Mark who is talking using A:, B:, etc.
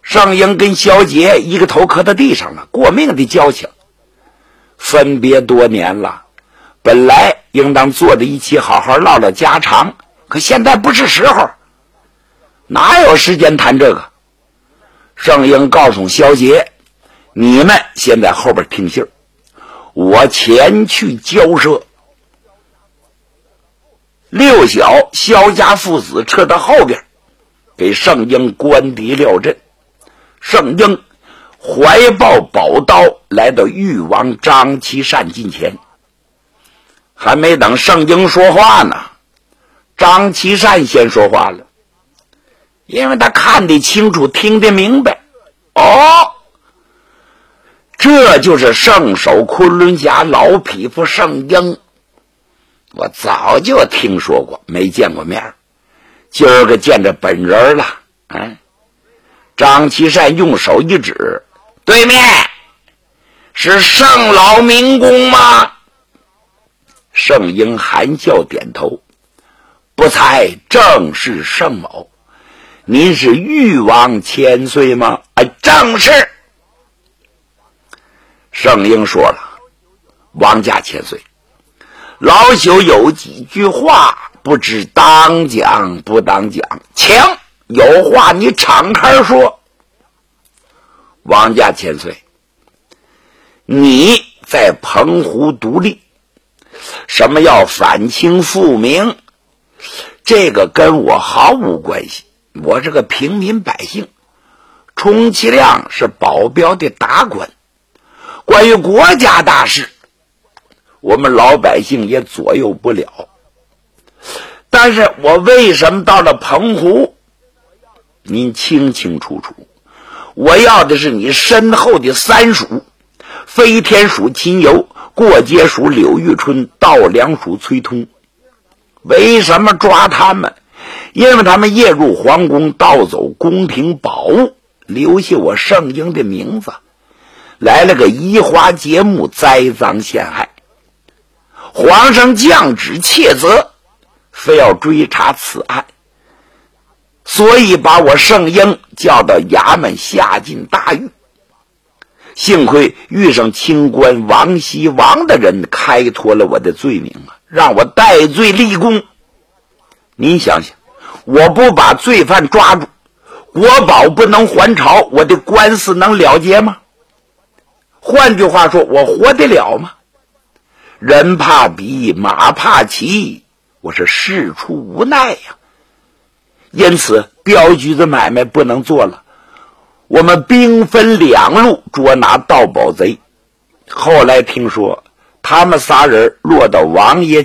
A: 盛英跟小姐一个头磕到地上了，过命的交情，分别多年了，本来应当坐在一起好好唠唠家常，可现在不是时候，哪有时间谈这个？盛英告诉小姐，你们先在后边听信儿，我前去交涉。六小萧家父子撤到后边，给盛英关敌撂阵。盛英怀抱宝刀来到誉王张其善近前，还没等盛英说话呢，张其善先说话了，因为他看得清楚，听得明白。哦，这就是圣手昆仑侠老匹夫盛英，我早就听说过，没见过面，今儿个见着本人了。张其善用手一指，对面是盛老民工吗？盛英含笑点头，不才正是盛某。您是誉王千岁吗？正是。盛英说了，王家千岁，老朽有几句话，不知当讲不当讲，请有话你敞开说。王家千岁，你在澎湖独立，什么要反清复明，这个跟我毫无关系，我是个平民百姓，充其量是保镖的达官，关于国家大事，我们老百姓也左右不了。但是我为什么到了澎湖，您清清楚楚，我要的是你身后的三属，飞天属秦游，过街属柳玉春，稻粱属崔通。为什么抓他们？因为他们夜入皇宫，盗走宫廷宝物，留下我盛英的名字，来了个移花接木，栽赃陷害。皇上降旨切责，非要追查此案，所以把我盛英叫到衙门下进大狱。幸亏遇上清官王熙王的人开脱了我的罪名啊，让我戴罪立功。您想想，我不把罪犯抓住，国宝不能还朝，我的官司能了结吗？换句话说，我活得了吗？人怕比，马怕骑，我是事出无奈呀。因此镖局的买卖不能做了，我们兵分两路捉拿盗宝贼。后来听说他们仨人落到王爷